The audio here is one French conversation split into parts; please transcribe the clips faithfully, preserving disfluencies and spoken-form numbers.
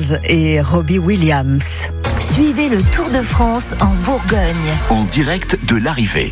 Jones et Robbie Williams. Suivez le Tour de France en Bourgogne. En direct de l'arrivée.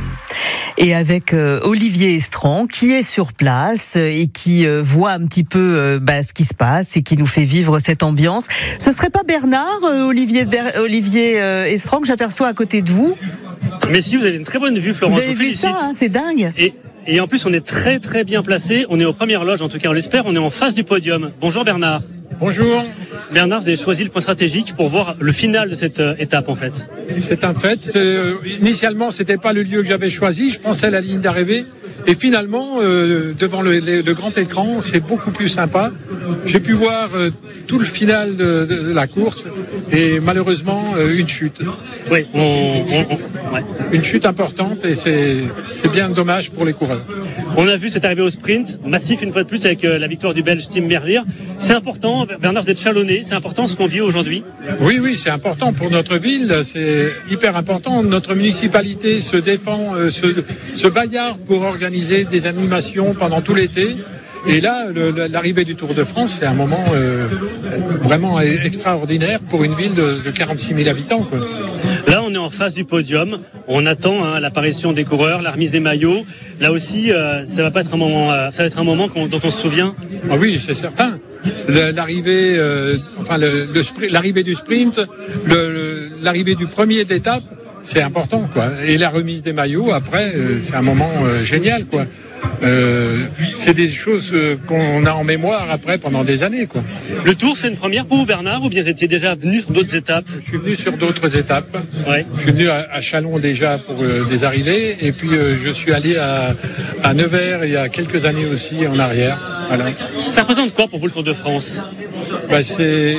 Et avec euh, Olivier Estran qui est sur place et qui euh, voit un petit peu euh, bah, ce qui se passe et qui nous fait vivre cette ambiance. Ce serait pas Bernard, euh, Olivier, Ber- Olivier euh, Estran que j'aperçois à côté de vous? Mais si, vous avez une très bonne vue, Florence, vous avez je vous vu félicite. ça, hein, c'est dingue. Et, et en plus, on est très très bien placé. On est aux premières loges, en tout cas on l'espère. On est en face du podium. Bonjour Bernard. Bonjour. Bernard, vous avez choisi le point stratégique pour voir le final de cette euh, étape en fait. C'est un fait. C'est, euh, initialement, c'était pas le lieu que j'avais choisi. Je pensais à la ligne d'arrivée. Et finalement, euh, devant le, le, le grand écran, c'est beaucoup plus sympa. J'ai pu voir euh, tout le final de, de, de la course et malheureusement euh, une chute. Oui, on, on, on, ouais. Une chute importante et c'est, c'est bien dommage pour les coureurs. On a vu cette arrivée au sprint, massif une fois de plus avec euh, la victoire du Belge Tim Merlier. C'est important, Bernard, vous êtes chalonné, c'est important ce qu'on vit aujourd'hui. Oui, oui, c'est important pour notre ville, c'est hyper important. Notre municipalité se défend, euh, se, se bagarre pour organiser des animations pendant tout l'été. Et là, le, l'arrivée du Tour de France, c'est un moment euh, vraiment extraordinaire pour une ville de, de quarante-six mille habitants, quoi. Là, on est en face du podium. On attend hein, l'apparition des coureurs, la remise des maillots. Là aussi, euh, ça va pas être un moment, euh, ça va être un moment dont on se souvient. Ah oui, c'est certain. Le, l'arrivée, euh, enfin le, le sprint, l'arrivée du sprint, le, le, l'arrivée du premier d'étape, c'est important, quoi. Et la remise des maillots, après, euh, c'est un moment euh, génial, quoi. Euh, c'est des choses euh, qu'on a en mémoire après pendant des années, quoi. Le Tour, c'est une première pour vous, Bernard, ou bien vous étiez déjà venu sur d'autres étapes? Je suis venu sur d'autres étapes. Ouais. Je suis venu à, à Châlons déjà pour euh, des arrivées, et puis euh, je suis allé à, à Nevers il y a quelques années aussi en arrière. Voilà. Ça représente quoi pour vous le Tour de France? Bah, c'est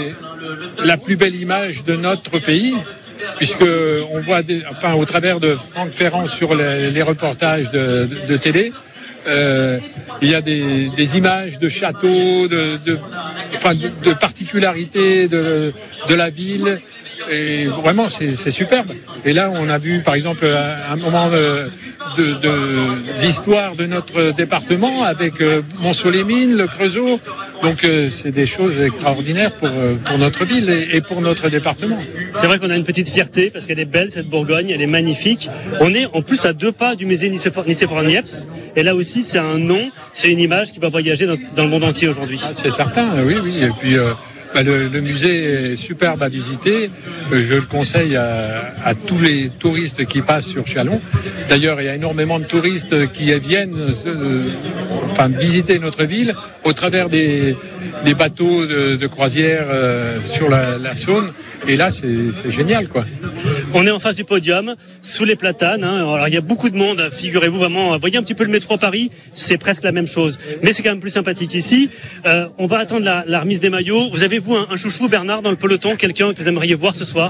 la plus belle image de notre pays, puisque on voit, des, enfin, au travers de Franck Ferrand sur les, les reportages de, de, de télé. Euh, il y a des, des images de châteaux, de, de, enfin, de, de particularités de, de la ville. Et vraiment, c'est, c'est superbe. Et là, on a vu, par exemple, un, un moment de, de, de, d'histoire de notre département avec euh, Montceau-les-Mines, le Creusot. Donc, euh, c'est des choses extraordinaires pour, pour notre ville et, et pour notre département. C'est vrai qu'on a une petite fierté parce qu'elle est belle, cette Bourgogne, elle est magnifique. On est en plus à deux pas du musée Nicéphore-Niepce. Et là aussi, c'est un nom, c'est une image qui va voyager dans, dans le monde entier aujourd'hui. Ah, c'est certain, oui, oui. Et puis... Euh, Bah le, le musée est superbe à visiter. Je le conseille à, à tous les touristes qui passent sur Châlons. D'ailleurs, il y a énormément de touristes qui viennent euh, enfin, visiter notre ville au travers des, des bateaux de, de croisière euh, sur la, la Saône. Et là, c'est, c'est génial, quoi. On est en face du podium, sous les platanes. Hein. Alors, il y a beaucoup de monde, figurez-vous vraiment. Vous voyez un petit peu le métro à Paris, c'est presque la même chose. Mais c'est quand même plus sympathique ici. Euh, on va attendre la, la remise des maillots. Vous avez, vous, un, un chouchou, Bernard, dans le peloton, quelqu'un que vous aimeriez voir ce soir?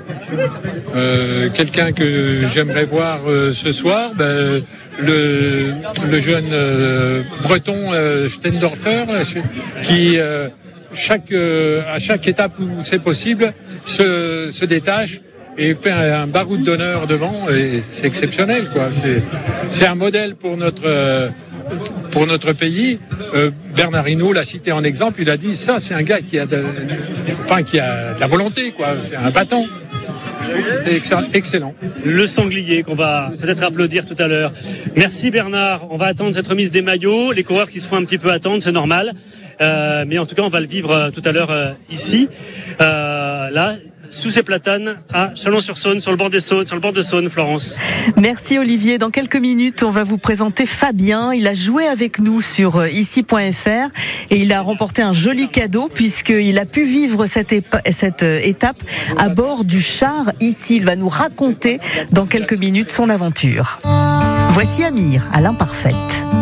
euh, Quelqu'un que j'aimerais voir euh, ce soir, ben, le, le jeune euh, breton euh, Stendorfer, qui... Euh, Chaque, euh, à chaque étape où c'est possible, se, se détache et fait un, un baroud d'honneur devant, et c'est exceptionnel, quoi. C'est, c'est un modèle pour notre, euh, pour notre pays. Euh, Bernard Hinault l'a cité en exemple, il a dit ça, c'est un gars qui a de, enfin, qui a de la volonté, quoi. C'est un battant. C'est excellent. Le sanglier qu'on va peut-être applaudir tout à l'heure. Merci Bernard. On va attendre cette remise des maillots. Les coureurs qui se font un petit peu attendre, c'est normal. Euh, mais en tout cas, on va le vivre euh, tout à l'heure euh, ici. Euh, là, sous ces platanes, à Chalon-sur-Saône, sur le bord des Saônes, sur le bord de Saône, Florence. Merci Olivier. Dans quelques minutes, on va vous présenter Fabien. Il a joué avec nous sur ici point f r et il a remporté un joli cadeau puisqu'il a pu vivre cette, épa- cette étape à bord du char ici. Il va nous raconter dans quelques minutes son aventure. Voici Amir à l'imparfaite.